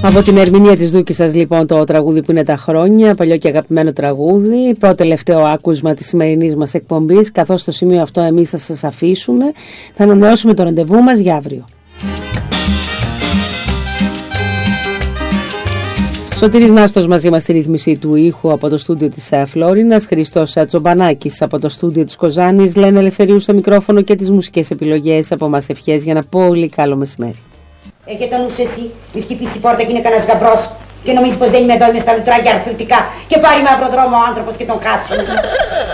Από την ερμηνεία της Δούκισσας λοιπόν το τραγούδι που είναι τα χρόνια, παλιό και αγαπημένο τραγούδι, πρώτο τελευταίο άκουσμα της σημερινής μας εκπομπής, καθώς στο σημείο αυτό εμείς θα σας αφήσουμε, θα ανανεώσουμε το ραντεβού μας για αύριο. Σωτήρης Νάστος μαζί μας στη ρύθμιση του ήχου από το στούντιο της Φλόρινας, Χριστός Τσομπανάκης από το στούντιο της Κοζάνης, Λένα Ελευθερίου στο μικρόφωνο και τις μουσικές επιλογές από μας ευχές για ένα πολύ καλό μεσημέρι. Έχετε νους εσύ, μη χτυπήσει η πόρτα και είναι κανένας γαμπρός και νομίζει πως δεν είμαι εδώ, είμαι στα λουτράκια αρθρωτικά και πάρει μαύρο δρόμο ο άνθρωπος και τον χάσω.